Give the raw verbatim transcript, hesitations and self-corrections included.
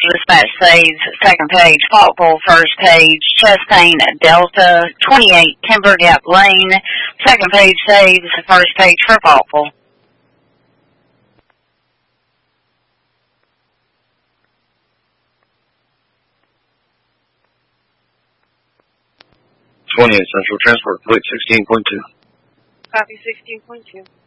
dispatch saves, second page, Faultville, first page, chest pain, Delta, twenty-eight, Timber Gap Lane, second page saves, first page for Faultville. twenty-eight Central Transport, plate sixteen point two. Copy sixteen point two.